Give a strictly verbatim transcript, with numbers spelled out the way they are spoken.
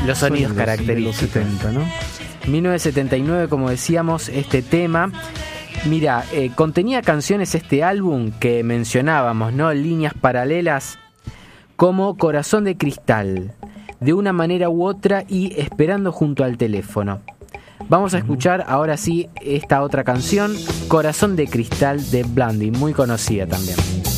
los sonidos Son los- característicos. de los setenta, ¿no? mil novecientos setenta y nueve, como decíamos, este tema. Mira, eh, contenía canciones este álbum que mencionábamos, ¿no? Líneas paralelas como Corazón de Cristal, De una manera u otra y Esperando junto al teléfono. Vamos a escuchar ahora sí esta otra canción, Corazón de Cristal de Blondie, muy conocida también.